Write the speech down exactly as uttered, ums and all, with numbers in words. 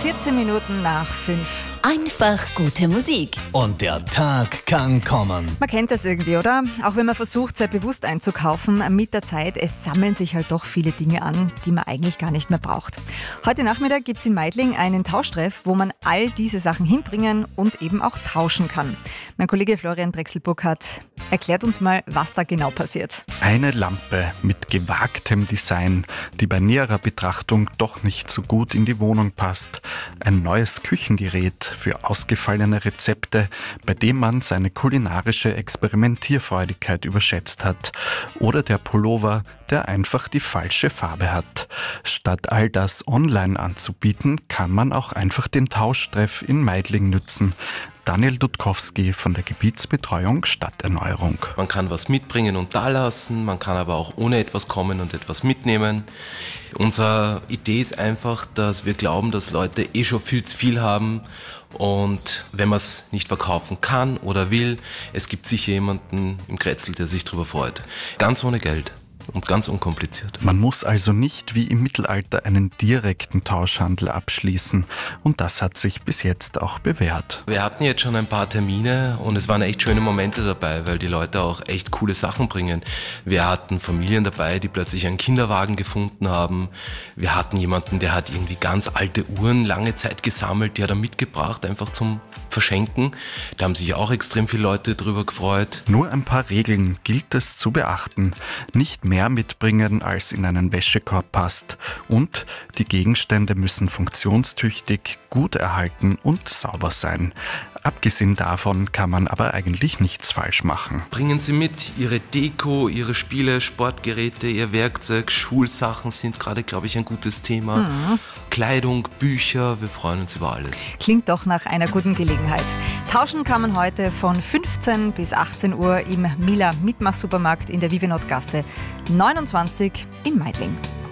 vierzehn Minuten nach fünf. Einfach gute Musik. Und der Tag kann kommen. Man kennt das irgendwie, oder? Auch wenn man versucht, sehr bewusst einzukaufen, mit der Zeit, es sammeln sich halt doch viele Dinge an, die man eigentlich gar nicht mehr braucht. Heute Nachmittag gibt es in Meidling einen Tauschtreff, wo man all diese Sachen hinbringen und eben auch tauschen kann. Mein Kollege Florian Drechsel-Burkhardt erklärt uns mal, was da genau passiert. Eine Lampe mit gewagtem Design, die bei näherer Betrachtung doch nicht so gut in die Wohnung passt. Ein neues Küchengerät für ausgefallene Rezepte, bei dem man seine kulinarische Experimentierfreudigkeit überschätzt hat. Oder der Pullover, der einfach die falsche Farbe hat. Statt all das online anzubieten, kann man auch einfach den Tauschtreff in Meidling nützen. Daniel Dudkowski von der Gebietsbetreuung Stadterneuerung. Man kann was mitbringen und dalassen, man kann aber auch ohne etwas kommen und etwas mitnehmen. Unsere Idee ist einfach, dass wir glauben, dass Leute eh schon viel zu viel haben und wenn man es nicht verkaufen kann oder will, es gibt sicher jemanden im Kretzel, der sich darüber freut. Ganz ohne Geld. Und ganz unkompliziert. Man muss also nicht wie im Mittelalter einen direkten Tauschhandel abschließen. Und das hat sich bis jetzt auch bewährt. Wir hatten jetzt schon ein paar Termine und es waren echt schöne Momente dabei, weil die Leute auch echt coole Sachen bringen. Wir hatten Familien dabei, die plötzlich einen Kinderwagen gefunden haben. Wir hatten jemanden, der hat irgendwie ganz alte Uhren lange Zeit gesammelt, die hat er mitgebracht, einfach zum Verschenken. Da haben sich auch extrem viele Leute drüber gefreut. Nur ein paar Regeln gilt es zu beachten. Nicht mehr mehr mitbringen, als in einen Wäschekorb passt. Und die Gegenstände müssen funktionstüchtig, gut erhalten und sauber sein. Abgesehen davon kann man aber eigentlich nichts falsch machen. Bringen Sie mit Ihre Deko, Ihre Spiele, Sportgeräte, Ihr Werkzeug, Schulsachen sind gerade, glaube ich, ein gutes Thema. Mhm. Kleidung, Bücher, wir freuen uns über alles. Klingt doch nach einer guten Gelegenheit. Tauschen kann man heute von fünfzehn bis achtzehn Uhr im Mila Mitmach-Supermarkt in der Vivenot-Gasse neunundzwanzig in Meidling.